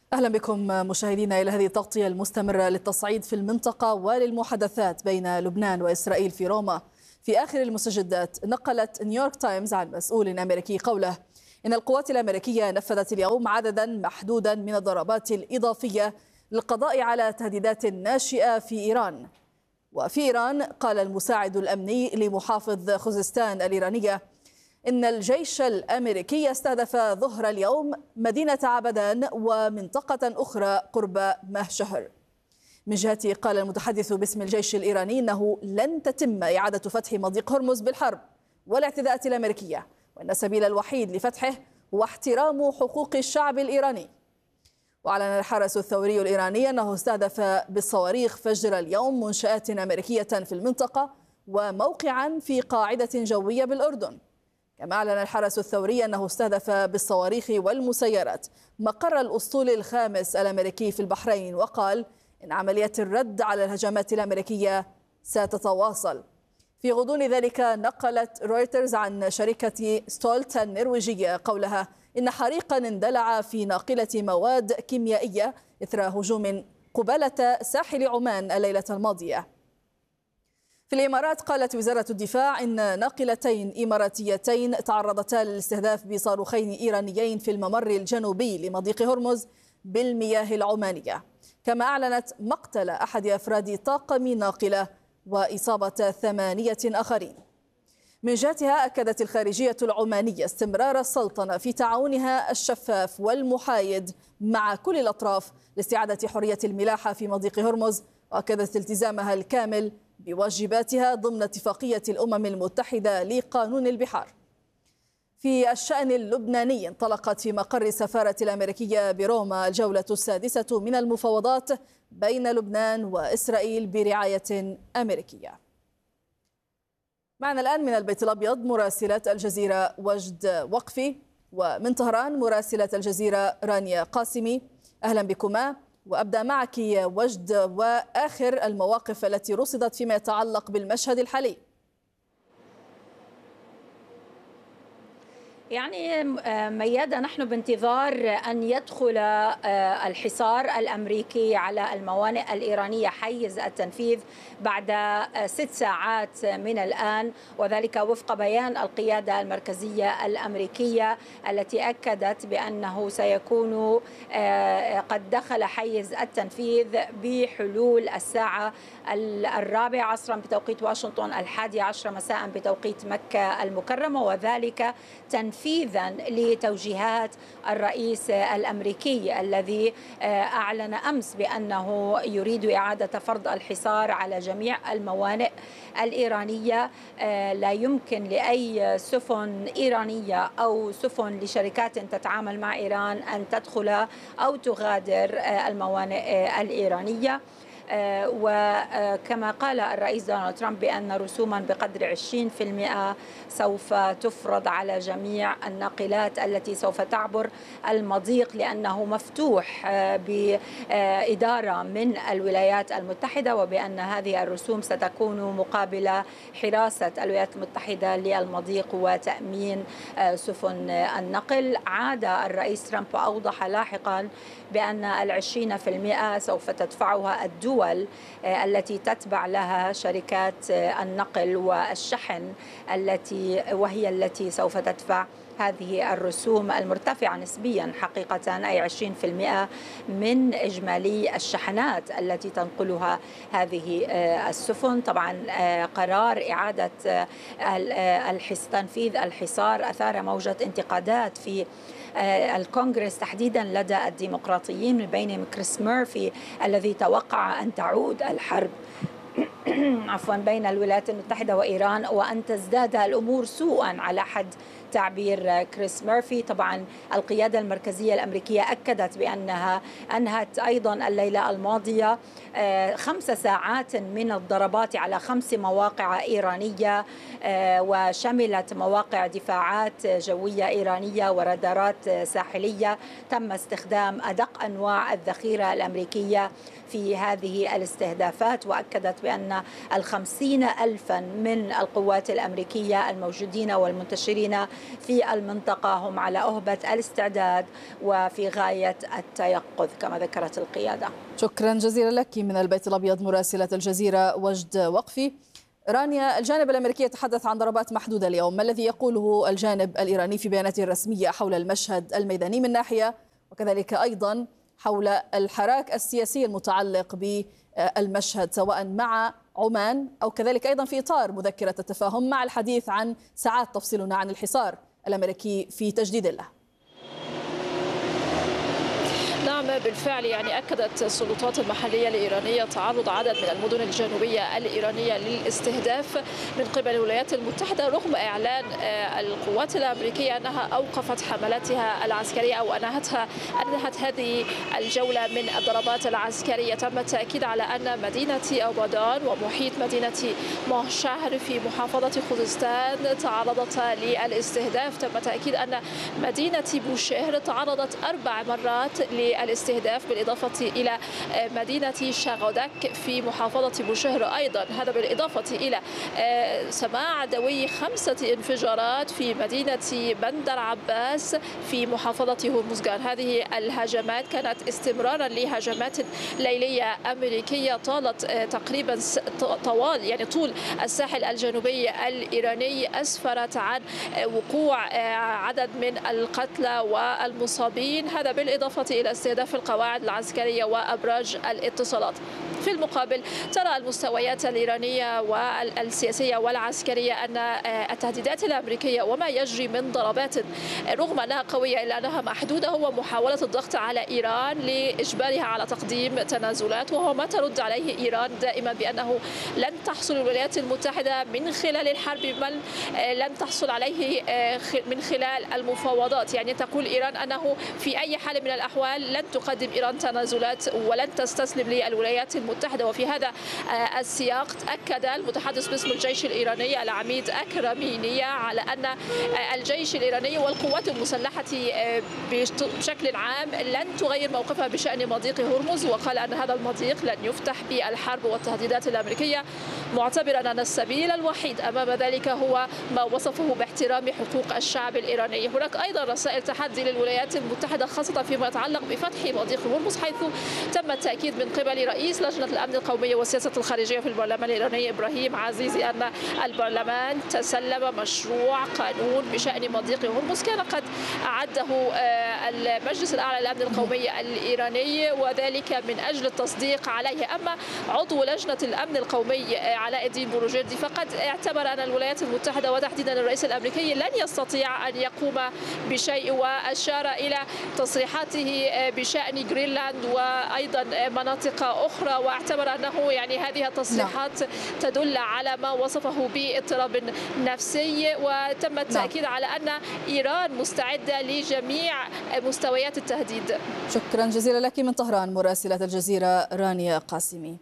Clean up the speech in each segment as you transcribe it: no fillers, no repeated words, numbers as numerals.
أهلا بكم مشاهدينا إلى هذه التغطية المستمرة للتصعيد في المنطقة وللمحادثات بين لبنان وإسرائيل في روما. في آخر المستجدات نقلت نيويورك تايمز عن مسؤول أمريكي قوله إن القوات الأمريكية نفذت اليوم عددا محدودا من الضربات الإضافية للقضاء على تهديدات ناشئة في إيران. وفي إيران قال المساعد الأمني لمحافظ خوزستان الإيرانية إن الجيش الأمريكي استهدف ظهر اليوم مدينة عبدان ومنطقة أخرى قرب مهشهر. من جهته قال المتحدث باسم الجيش الإيراني إنه لن تتم إعادة فتح مضيق هرمز بالحرب والاعتداءات الأمريكية، وأن السبيل الوحيد لفتحه هو احترام حقوق الشعب الإيراني. وأعلن الحرس الثوري الإيراني أنه استهدف بالصواريخ فجر اليوم منشآت أمريكية في المنطقة وموقعا في قاعدة جوية بالأردن. كما أعلن الحرس الثوري أنه استهدف بالصواريخ والمسيرات مقر الأسطول الخامس الأمريكي في البحرين، وقال إن عمليات الرد على الهجمات الأمريكية ستتواصل. في غضون ذلك نقلت رويترز عن شركة ستولت النرويجية قولها إن حريقا اندلع في ناقلة مواد كيميائية إثر هجوم قبالة ساحل عمان الليلة الماضية. في الإمارات قالت وزارة الدفاع إن ناقلتين إماراتيتين تعرضتا للاستهداف بصاروخين إيرانيين في الممر الجنوبي لمضيق هرمز بالمياه العمانية. كما أعلنت مقتل أحد أفراد طاقم ناقلة وإصابة 8 آخرين. من جهتها أكدت الخارجية العمانية استمرار السلطنة في تعاونها الشفاف والمحايد مع كل الأطراف لاستعادة حرية الملاحة في مضيق هرمز، وأكدت التزامها الكامل بواجباتها ضمن اتفاقية الأمم المتحدة لقانون البحار. في الشأن اللبناني انطلقت في مقر السفارة الأمريكية بروما الجولة السادسة من المفاوضات بين لبنان وإسرائيل برعاية أمريكية. معنا الآن من البيت الأبيض مراسلة الجزيرة وجد وقفي، ومن طهران مراسلة الجزيرة رانيا قاسمي. أهلا بكما، وأبدأ معك وجد وآخر المواقف التي رصدت فيما يتعلق بالمشهد الحالي. يعني ميادة، نحن بانتظار أن يدخل الحصار الأمريكي على الموانئ الإيرانية حيز التنفيذ بعد 6 ساعات من الآن، وذلك وفق بيان القيادة المركزية الأمريكية التي أكدت بأنه سيكون قد دخل حيز التنفيذ بحلول الساعة 4 عصرا بتوقيت واشنطن، 11 مساء بتوقيت مكة المكرمة، وذلك تنفيذا لتوجيهات الرئيس الأمريكي الذي أعلن أمس بأنه يريد إعادة فرض الحصار على جميع الموانئ الإيرانية. لا يمكن لأي سفن إيرانية أو سفن لشركات تتعامل مع إيران أن تدخل أو تغادر الموانئ الإيرانية. وكما قال الرئيس دونالد ترامب بأن رسوما بقدر 20% سوف تفرض على جميع الناقلات التي سوف تعبر المضيق، لأنه مفتوح بإدارة من الولايات المتحدة، وبأن هذه الرسوم ستكون مقابل حراسة الولايات المتحدة للمضيق وتأمين سفن النقل. عاد الرئيس ترامب وأوضح لاحقا بأن 20% سوف تدفعها الدول التي تتبع لها شركات النقل والشحن وهي التي سوف تدفع هذه الرسوم المرتفعة نسبيا حقيقة، أي 20% من إجمالي الشحنات التي تنقلها هذه السفن. طبعا قرار إعادة تنفيذ الحصار أثار موجة انتقادات في الكونغرس تحديدا لدى الديمقراطيين، من بينهم كريس ميرفي الذي توقع أن تعود الحرب بين الولايات المتحدة وإيران وأن تزداد الأمور سوءا على حد تعبير كريس ميرفي. طبعا القيادة المركزية الأمريكية أكدت بأنها أنهت أيضا الليلة الماضية 5 ساعات من الضربات على 5 مواقع إيرانية، وشملت مواقع دفاعات جوية إيرانية ورادارات ساحلية. تم استخدام أدق أنواع الذخيرة الأمريكية في هذه الاستهدافات، وأكدت بأن 50,000 من القوات الأمريكية الموجودين والمنتشرين في المنطقة هم على أهبة الاستعداد وفي غاية التيقظ كما ذكرت القيادة. شكرا جزيلا لك من البيت الأبيض مراسلة الجزيرة وجد وقفي. رانيا، الجانب الأمريكي يتحدث عن ضربات محدودة اليوم، ما الذي يقوله الجانب الإيراني في بياناته الرسمية حول المشهد الميداني من ناحية، وكذلك أيضا حول الحراك السياسي المتعلق بالمشهد سواء مع عمان أو كذلك أيضا في إطار مذكرة التفاهم مع الحديث عن ساعات تفصلنا عن الحصار الأمريكي في تجديد له؟ نعم بالفعل، يعني أكدت السلطات المحلية الإيرانية تعرض عدد من المدن الجنوبية الإيرانية للاستهداف من قبل الولايات المتحدة، رغم إعلان القوات الأمريكية أنها أوقفت حملاتها العسكرية أو أنهت هذه الجولة من الضربات العسكرية. تم التأكيد على أن مدينة أبادان ومحيط مدينة ماهشهر في محافظة خوزستان تعرضت للاستهداف. تم تأكيد أن مدينة بوشهر تعرضت 4 مرات للاستهداف، بالإضافة إلى مدينة شاغودك في محافظة بوشهر أيضا، هذا بالإضافة إلى سماع دوي 5 انفجارات في مدينة بندر عباس في محافظة هرمزغان. هذه الهجمات كانت استمرارا لهجمات ليلية أمريكية طالت تقريبا طول الساحل الجنوبي الإيراني، أسفرت عن وقوع عدد من القتلى والمصابين، هذا بالإضافة إلى استهداف القواعد العسكرية وأبراج الاتصالات. في المقابل ترى المستويات الإيرانية والسياسية والعسكرية أن التهديدات الأمريكية وما يجري من ضربات رغم أنها قوية إلا أنها محدودة هو محاولة الضغط على إيران لإجبارها على تقديم تنازلات، وهو ما ترد عليه إيران دائما بأنه لن تحصل الولايات المتحدة من خلال الحرب بل لن تحصل عليه من خلال المفاوضات. يعني تقول إيران أنه في أي حال من الأحوال لن تقدم إيران تنازلات ولن تستسلم للولايات المتحدة. وفي هذا السياق أكد المتحدث باسم الجيش الإيراني العميد أكرميني على أن الجيش الإيراني والقوات المسلحة بشكل عام لن تغير موقفها بشأن مضيق هرمز، وقال أن هذا المضيق لن يفتح بالحرب والتهديدات الأمريكية، معتبرا أن السبيل الوحيد أمام ذلك هو ما وصفه باحترام حقوق الشعب الإيراني. هناك أيضا رسائل تحدي للولايات المتحدة خاصة فيما يتعلق بفتح مضيق هرمز، حيث تم التأكيد من قبل رئيس لجنة الأمن القومي والسياسة الخارجية في البرلمان الإيراني إبراهيم عزيزي أن البرلمان تسلم مشروع قانون بشأن مضيق هرمز كان قد أعده المجلس الأعلى للأمن القومي الإيراني، وذلك من أجل التصديق عليه. أما عضو لجنة الأمن القومي علاء الدين بروجردي فقد اعتبر أن الولايات المتحدة وتحديدا الرئيس الأمريكي لن يستطيع أن يقوم بشيء، وأشار إلى تصريحاته بشأن جرينلاند وأيضا مناطق أخرى، واعتبر أنه يعني هذه التصريحات تدل على ما وصفه باضطراب نفسي. وتم التأكيد على أن إيران مستعدة لجميع مستويات التهديد. شكرا جزيلا لك من طهران مراسلة الجزيرة رانيا قاسمي.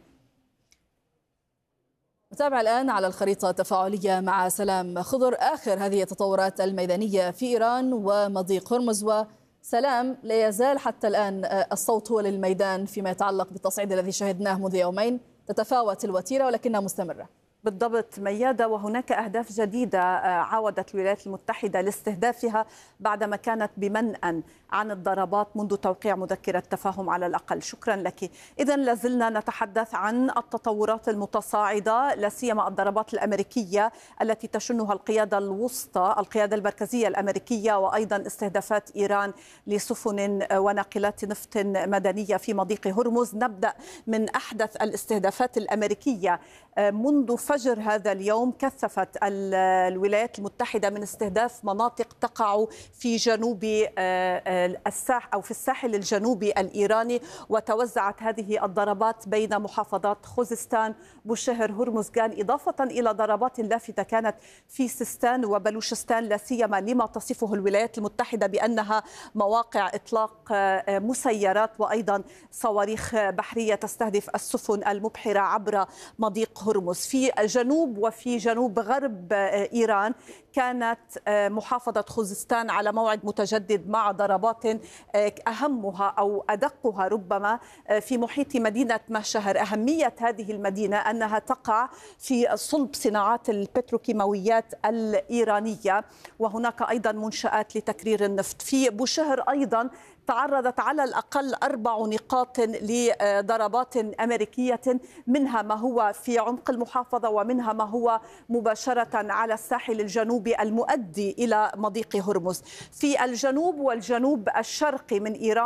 نتابع الآن على الخريطة التفاعلية مع سلام خضر آخر هذه التطورات الميدانية في إيران ومضيق هرمز. وسلام، لا يزال حتى الآن الصوت هو للميدان فيما يتعلق بالتصعيد الذي شهدناه منذ يومين، تتفاوت الوتيرة ولكنها مستمرة. بالضبط ميادة، وهناك أهداف جديدة عاودت الولايات المتحدة لاستهدافها بعدما كانت بمنأى عن الضربات منذ توقيع مذكرة تفاهم على الأقل. شكرا لك. إذن لازلنا نتحدث عن التطورات المتصاعدة، لا سيما الضربات الأمريكية التي تشنها القيادة الوسطى، القيادة المركزية الأمريكية، وأيضا استهدافات إيران لسفن وناقلات نفط مدنية في مضيق هرمز. نبدأ من أحدث الاستهدافات الأمريكية. منذ فجر هذا اليوم كثفت الولايات المتحدة من استهداف مناطق تقع في جنوب أو في الساحل الجنوبي الإيراني، وتوزعت هذه الضربات بين محافظات خوزستان، بوشهر، هرمزغان، إضافة إلى ضربات لافتة كانت في سيستان وبلوشستان، لا سيما لما تصفه الولايات المتحدة بأنها مواقع إطلاق مسيرات وأيضا صواريخ بحرية تستهدف السفن المبحرة عبر مضيق هرمز. في جنوب وفي جنوب غرب إيران كانت محافظة خوزستان على موعد متجدد مع ضربات أهمها أو أدقها ربما في محيط مدينة مشهر. أهمية هذه المدينة أنها تقع في صلب صناعات البتروكيماويات الإيرانية، وهناك أيضا منشآت لتكرير النفط. في بوشهر أيضا تعرضت على الأقل 4 نقاط لضربات أمريكية، منها ما هو في عمق المحافظة ومنها ما هو مباشرة على الساحل الجنوبي المؤدي إلى مضيق هرمز. في الجنوب والجنوب الشرقي من إيران